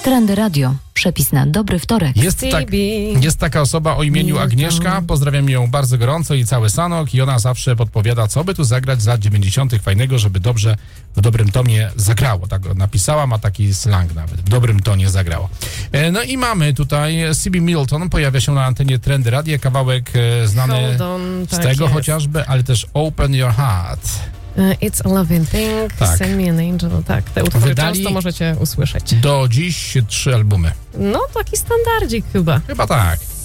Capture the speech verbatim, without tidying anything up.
Trendy Radio. Przepis na dobry wtorek. Jest, tak, jest taka osoba o imieniu Agnieszka. Pozdrawiam ją bardzo gorąco i cały Sanok. I ona zawsze podpowiada, co by tu zagrać z lat dziewięćdziesiątych fajnego, żeby dobrze, w dobrym tonie zagrało. Tak napisała, ma taki slang nawet. W dobrym tonie zagrało. No i mamy tutaj C B Milton. Pojawia się na antenie Trendy Radio. Kawałek znany on, z tak tego jest. chociażby, ale też Open Your Heart. It's a loving thing, Tak. Send me an angel. Tak, te utwory Wydali często możecie usłyszeć. Do dziś trzy albumy. No, taki standardzik chyba. Chyba tak.